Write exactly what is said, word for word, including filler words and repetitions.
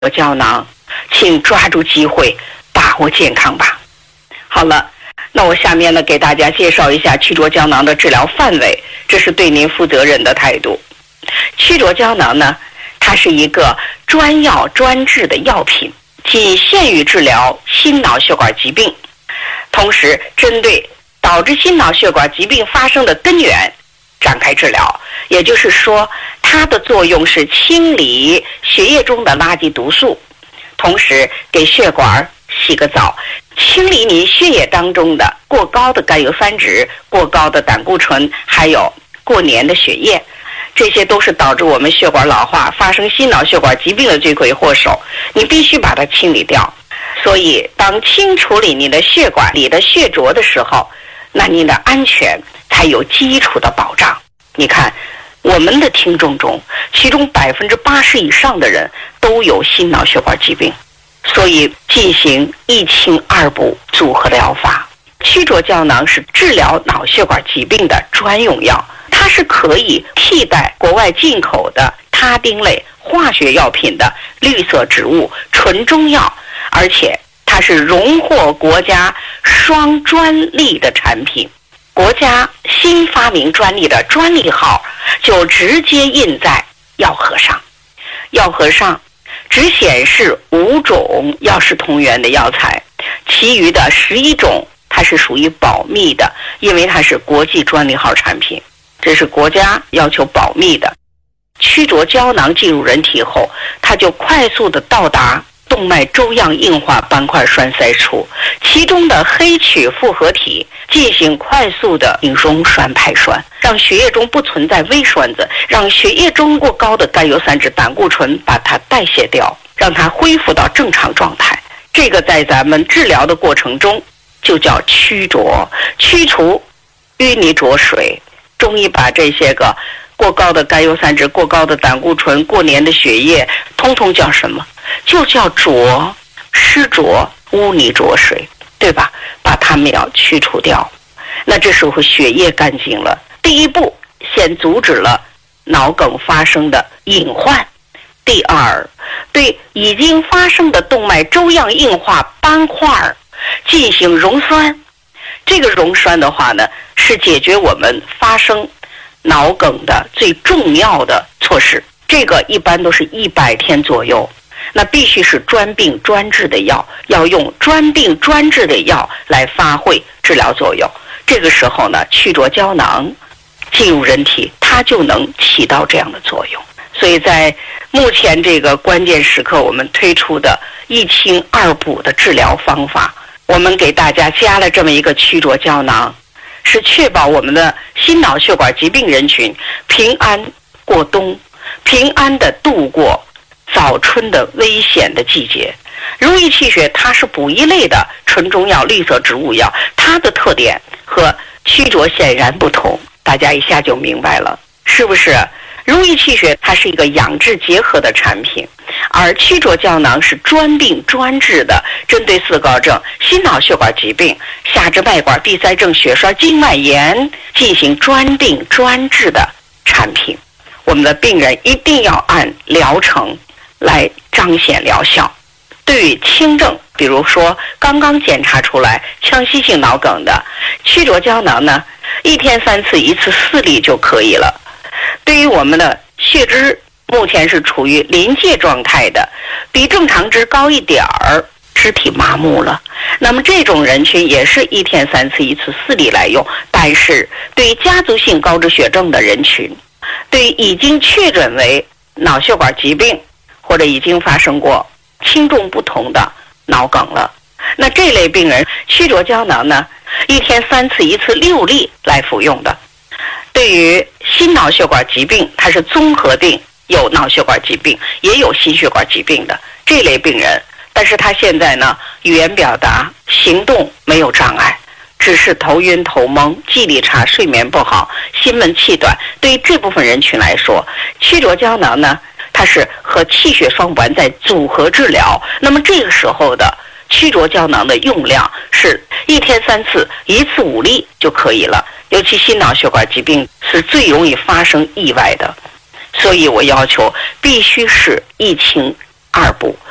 胶囊，请抓住机会，把握健康吧。好了，那我下面呢给大家介绍一下曲浊胶囊的治疗范围，这是对您负责任的态度。曲浊胶囊呢，它是一个专药专治的药品，仅限于治疗心脑血管疾病，同时针对导致心脑血管疾病发生的根源展开治疗。也就是说，它的作用是清理血液中的垃圾毒素，同时给血管洗个澡，清理你血液当中的过高的甘油三酯、过高的胆固醇，还有过粘的血液，这些都是导致我们血管老化、发生心脑血管疾病的罪魁祸首，你必须把它清理掉。所以当清处理你的血管里的血浊的时候，那你的安全才有基础的保障。你看我们的听众中，其中百分之八十以上的人都有心脑血管疾病，所以进行一清二补组合疗法。曲浊胶囊是治疗脑血管疾病的专用药，它是可以替代国外进口的他汀类化学药品的绿色植物纯中药，而且它是荣获国家双专利的产品。国家新发明专利的专利号就直接印在药盒上，药盒上只显示五种药食同源的药材，其余的十一种它是属于保密的，因为它是国际专利号产品，这是国家要求保密的。曲浊胶囊进入人体后，它就快速的到达动脉粥样硬化斑块栓塞处，其中的黑曲复合体进行快速的溶栓排栓，让血液中不存在微栓子，让血液中过高的甘油三酯、胆固醇把它代谢掉，让它恢复到正常状态。这个在咱们治疗的过程中就叫曲浊，驱除淤泥浊水。中医把这些个过高的甘油三酯、过高的胆固醇、过粘的血液通通叫什么？就叫浊、湿浊、污泥浊水，对吧？把它们要去除掉。那这时候血液干净了，第一步先阻止了脑梗发生的隐患。第二，对已经发生的动脉粥样硬化斑块进行溶栓。这个溶栓的话呢，是解决我们发生脑梗的最重要的措施。这个一般都是一百天左右，那必须是专病专治的药，要用专病专治的药来发挥治疗作用。这个时候呢，曲浊胶囊进入人体，它就能起到这样的作用。所以在目前这个关键时刻，我们推出的一清二补的治疗方法，我们给大家加了这么一个曲浊胶囊，是确保我们的心脑血管疾病人群平安过冬，平安的度过早春的危险的季节。如意气血它是补一类的纯中药绿色植物药，它的特点和曲浊显然不同，大家一下就明白了，是不是？如意气血它是一个养治结合的产品，而曲浊胶囊是专病专治的，针对四高症、心脑血管疾病、下肢脉管闭塞症、血栓、静脉炎进行专病专治的产品。我们的病人一定要按疗程来彰显疗效。对于轻症，比如说刚刚检查出来腔隙性脑梗的，曲浊胶囊呢，一天三次，一次四粒就可以了。对于我们的血脂目前是处于临界状态的，比正常值高一点儿，肢体麻木了，那么这种人群也是一天三次，一次四粒来用。但是对于家族性高脂血症的人群，对于已经确诊为脑血管疾病或者已经发生过轻重不同的脑梗了，那这类病人曲浊胶囊呢，一天三次，一次六粒来服用的。对于心脑血管疾病，它是综合病，有脑血管疾病也有心血管疾病的这类病人，但是他现在呢，语言表达行动没有障碍，只是头晕头蒙、记忆力差、睡眠不好、心闷气短。对于这部分人群来说，曲浊胶囊呢，它是和气血双丸在组合治疗。那么这个时候的曲浊胶囊的用量是一天三次，一次五粒就可以了。尤其心脑血管疾病是最容易发生意外的，所以我要求必须是一清二补。